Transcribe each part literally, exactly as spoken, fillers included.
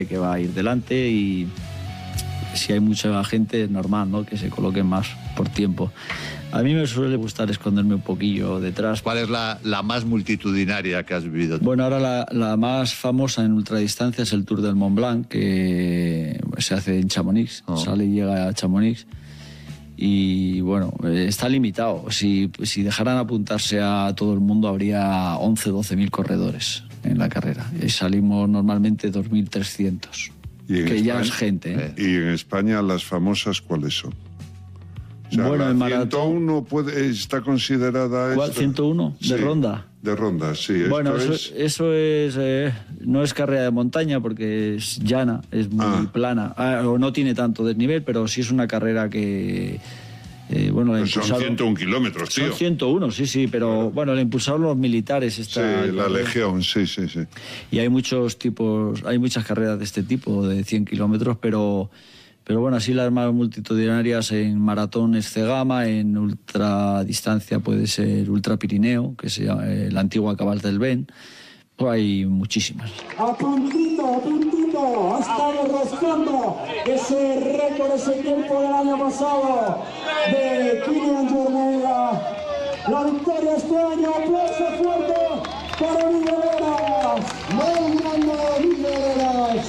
que va a ir delante y si hay mucha gente es normal, ¿no?, que se coloquen más por tiempo. A mí me suele gustar esconderme un poquillo detrás. ¿Cuál es la, la más multitudinaria que has vivido tú? Bueno, ahora la, la más famosa en ultradistancia es el Tour del Mont Blanc, que se hace en Chamonix, oh. sale y llega a Chamonix. Y bueno, está limitado. Si, si dejaran apuntarse a todo el mundo habría once o doce mil corredores en la carrera. Y salimos normalmente dos mil trescientos, que España, ya es gente. ¿eh? ¿Y en España las famosas cuáles son? O sea, bueno, la el ciento uno puede, está considerada... ¿Cuál? Esta? ¿ciento uno? ¿De sí, ronda? De ronda, sí. Bueno, esto eso es, eso es eh, no es carrera de montaña porque es llana, es muy ah. plana. Ah, o no tiene tanto desnivel, pero sí es una carrera que... Eh, bueno, pues son ciento uno kilómetros, tío. Son ciento uno, sí, sí, pero claro. bueno, la impulsaron los militares. Esta, sí, la Legión, sí, sí, sí. Y hay muchos tipos, hay muchas carreras de este tipo, de cien kilómetros, pero... Pero bueno, así las más multitudinarias en maratón es Cegama, en ultradistancia puede ser Ultra Pirineo, que es la antigua Cabal del Ben. Pues hay muchísimas. A puntito, a puntito, ha estado rozando ese récord, ese tiempo del año pasado de Kilian Jornet. La victoria este año, aplauso fuerte para Miguel Heras. Muy grande Miguel Heras.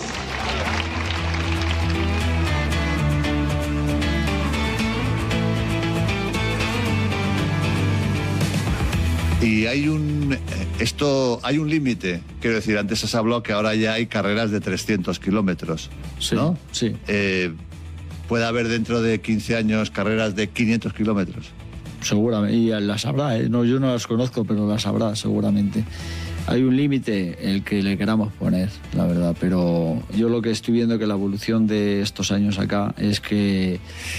Y hay un esto hay un límite, quiero decir, antes has hablado que ahora ya hay carreras de trescientos kilómetros, sí, ¿no? Sí. Eh, ¿Puede haber dentro de quince años carreras de quinientos kilómetros? Seguramente, y las habrá, ¿eh? No, yo no las conozco, pero las habrá seguramente. Hay un límite el que le queramos poner, la verdad, pero yo lo que estoy viendo que la evolución de estos años acá es que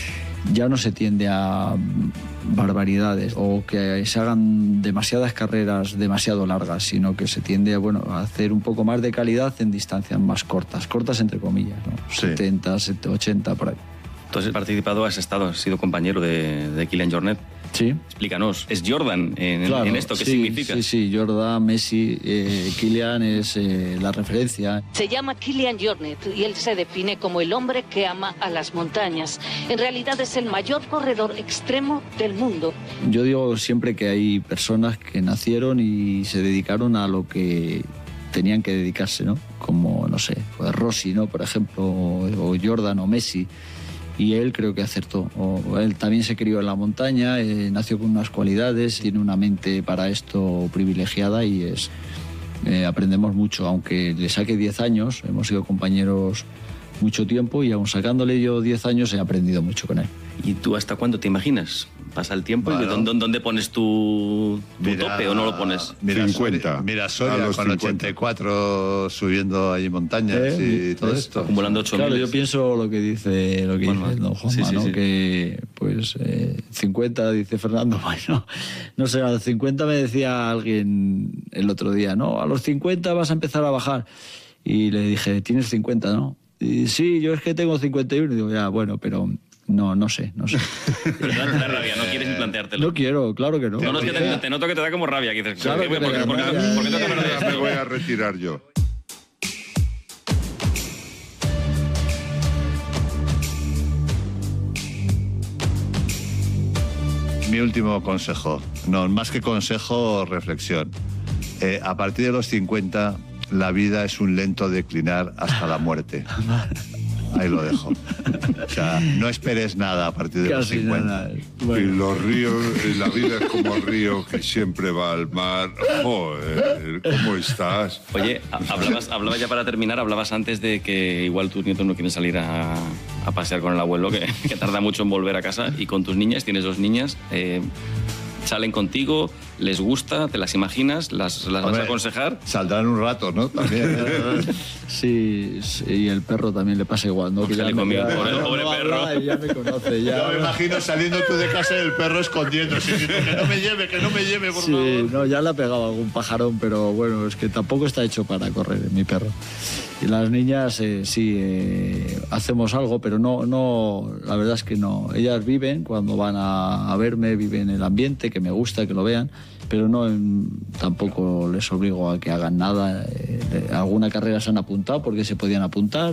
ya no se tiende a barbaridades o que se hagan demasiadas carreras demasiado largas, sino que se tiende a, bueno, a hacer un poco más de calidad en distancias más cortas, cortas entre comillas, ¿no? Sí. setenta, ochenta, por ahí. Tú has participado, has estado, has sido compañero de, de Kilian Jornet. Sí. Explícanos, ¿es Jordan en, claro, en esto? ¿Qué sí, significa? Sí, sí, Jordan, Messi, eh, Kilian es eh, la referencia. Se llama Kilian Jornet y él se define como el hombre que ama a las montañas. En realidad es el mayor corredor extremo del mundo. Yo digo siempre que hay personas que nacieron y se dedicaron a lo que tenían que dedicarse, ¿no? Como, no sé, pues Rossi, ¿no? Por ejemplo, o Jordan o Messi. Y él creo que acertó. O él también se crió en la montaña, eh, nació con unas cualidades, tiene una mente para esto privilegiada y es eh, aprendemos mucho. Aunque le saque diez años, hemos sido compañeros mucho tiempo y aún sacándole yo diez años he aprendido mucho con él. ¿Y tú hasta cuándo te imaginas? Pasa el tiempo bueno. y ¿dónde, ¿dónde pones tu, tu mira, tope o no lo pones? Mira, cincuenta. Mira Soria con cincuenta. ochenta y cuatro subiendo allí montañas eh, y todo es, esto. Acumulando ocho Claro, miles. yo pienso lo que dice, lo que bueno, dice no, Juanma, sí, sí, ¿no? Sí. Que pues eh, cincuenta, dice Fernando, bueno, no sé, a los cincuenta me decía alguien el otro día, ¿no? A los cincuenta vas a empezar a bajar. Y le dije, ¿tienes cincuenta, no? Y sí, yo es que tengo cincuenta y uno. Y digo, ya, bueno, pero... No, no sé, no sé. Pero te da rabia, no quieres planteártelo. No quiero, claro que no. No, no, es que te, te noto que te da como rabia. Que dices, claro ¿por, que por, por, por, rabia. ¿por qué tengo que hablar de esto? Me voy a retirar yo. Mi último consejo, no, más que consejo, reflexión. Eh, a partir de los cincuenta, la vida es un lento declinar hasta la muerte. Ahí lo dejo. O sea, no esperes nada a partir de Casi los cincuenta. Nada. Bueno. Y los ríos, y la vida es como el río que siempre va al mar. Joder, ¿cómo estás? Oye, hablabas, hablabas ya para terminar, hablabas antes de que igual tus nietos no quieren salir a, a pasear con el abuelo, que, que tarda mucho en volver a casa, y con tus niñas, tienes dos niñas, eh, salen contigo, les gusta, te las imaginas, las, las vas a aconsejar. Saldrán un rato, ¿no? También. Sí, sí, y el perro también le pasa igual, ¿no? Que ya conmigo, ya, pobre, no, pobre no perro. Habla, ya me conoce, ya. Yo me imagino saliendo tú de casa y el perro escondiéndose, diciendo que no me lleve, que no me lleve, por sí, favor. No, ya le ha pegado algún pajarón, pero bueno, es que tampoco está hecho para correr, mi perro. Y las niñas, eh, sí, eh, hacemos algo, pero no, no, la verdad es que no. Ellas viven, cuando van a, a verme, viven el ambiente, que me gusta, que lo vean. pero no, tampoco les obligo a que hagan nada. Eh, alguna carrera se han apuntado porque se podían apuntar.